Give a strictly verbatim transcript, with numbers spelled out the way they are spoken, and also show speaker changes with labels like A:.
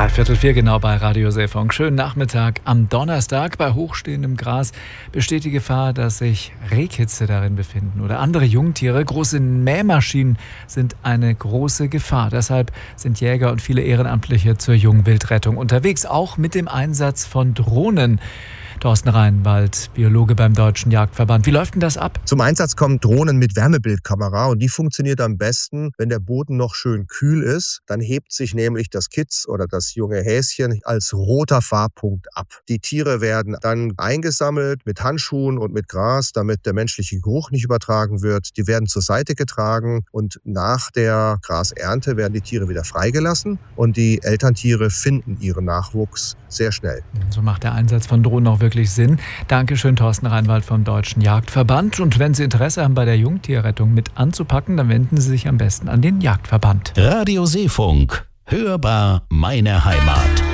A: Viertel vier genau bei Radio Seefunk. Schönen Nachmittag. Am Donnerstag bei hochstehendem Gras besteht die Gefahr, dass sich Rehkitze darin befinden oder andere Jungtiere. Große Mähmaschinen sind eine große Gefahr. Deshalb sind Jäger und viele Ehrenamtliche zur Jungwildrettung unterwegs, auch mit dem Einsatz von Drohnen. Thorsten Reinwald, Biologe beim Deutschen Jagdverband. Wie läuft denn das ab?
B: Zum Einsatz kommen Drohnen mit Wärmebildkamera und die funktioniert am besten, wenn der Boden noch schön kühl ist. Dann hebt sich nämlich das Kitz oder das junge Häschen als roter Farbpunkt ab. Die Tiere werden dann eingesammelt mit Handschuhen und mit Gras, damit der menschliche Geruch nicht übertragen wird. Die werden zur Seite getragen und nach der Grasernte werden die Tiere wieder freigelassen und die Elterntiere finden ihren Nachwuchs sehr schnell.
A: So macht der Einsatz von Drohnen auch wirklich Sinn. Dankeschön, Thorsten Reinwald vom Deutschen Jagdverband. Und wenn Sie Interesse haben, bei der Jungtierrettung mit anzupacken, dann wenden Sie sich am besten an den Jagdverband.
C: Radio Seefunk. Hörbar meine Heimat.